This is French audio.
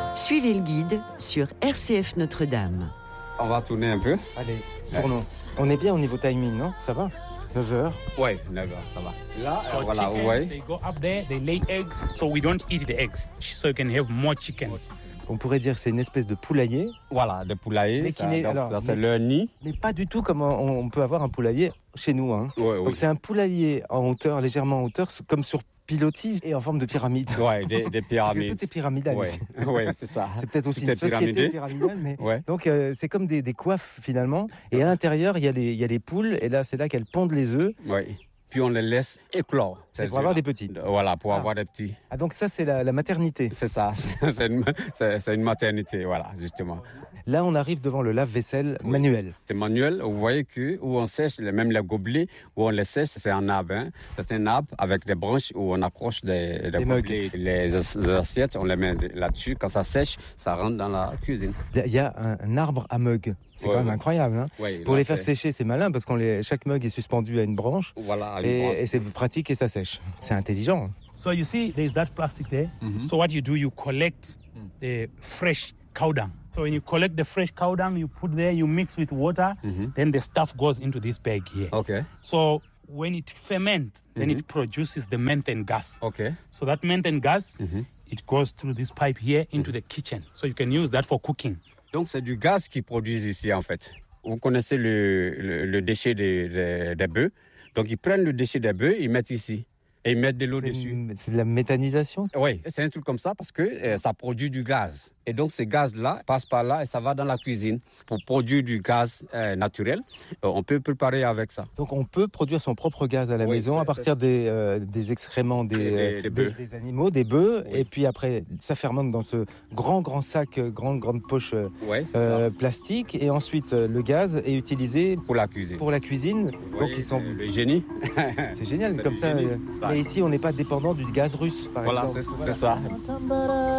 Suivez le guide sur RCF Notre-Dame. On va tourner un peu. Allez, tournons. On est bien au niveau timing, non? Ça va? 9h. Oui, 9h, ça va. Là, So voilà, chickens, ouais. they go up there, they lay eggs, so we don't eat the eggs, so you can have more chickens. On pourrait dire que c'est une espèce de poulailler, Voilà, des poulaillers. Mais qui ça, n'est- donc, alors, ça, c'est mais- leur nid. mais pas du tout comme on peut avoir un poulailler chez nous. Hein. Ouais, Donc oui. c'est un poulailler en hauteur, légèrement en hauteur, comme sur pilotis et en forme de pyramide. Ouais, des Parce que pyramides. tout est pyramidal Ouais, ici. ouais, c'est ça. C'est peut-être aussi Tout une est société pyramidé. pyramidale, mais Ouais. donc c'est comme des coiffes finalement. Et à l'intérieur, il y a les poules, et là c'est là qu'elles pondent les œufs. Ouais. Puis on les laisse éclore. C'est pour avoir des petits. Voilà, pour Ah. avoir des petits. Ah donc ça c'est la maternité. C'est ça, c'est une maternité, voilà, justement. Là on arrive devant le lave-vaisselle Oui. manuel. C'est manuel, vous voyez que où on sèche, même les gobelets, où on les sèche, c'est un arbre. Hein. C'est un arbre avec des branches où on accroche des gobelets. Les assiettes, on les met là-dessus. Quand ça sèche, ça rentre dans la cuisine. Il y a un arbre à mug. C'est Ouais, quand même ouais. incroyable. Hein. Ouais, Pour là, les faire c'est- sécher, c'est malin parce que chaque mug est suspendu à une branche Voilà, une branche. et c'est pratique et ça sèche. C'est intelligent. So you see, there's that plastic there. So what you do, you collect the fresh cow dung. So when you collect the fresh cow dung, you put there, you mix with water, then the stuff goes into this bag here. Ok, So when it ferments, then it produces the methane gas. ok. So that methane gas, it goes through this pipe here into the kitchen. So you can use that for cooking. Donc c'est du gaz qu'ils produisent ici en fait. Vous connaissez le déchet des bœufs. Donc ils prennent le déchet des bœufs, ils mettent ici. Et ils mettent de l'eau dessus. C'est de la méthanisation. Oui, c'est un truc comme ça parce que ça produit du gaz. Et donc, ce gaz-là passe par là et ça va dans la cuisine pour produire du gaz naturel. On peut préparer avec ça. Donc on peut produire son propre gaz à la Oui, maison c'est- à partir des excréments Des bœufs. des animaux, des bœufs. Oui. Et puis après, ça fermente dans ce grand sac, grande poche Oui, c'est ça. plastique. Et ensuite, le gaz est utilisé Pour la cuisine. pour la cuisine. Vous Donc voyez, ils sont... le génie. C'est génial, c'est comme du ça. génie. Mais ici, on n'est pas dépendant du gaz russe, par Voilà, exemple. c'est ça.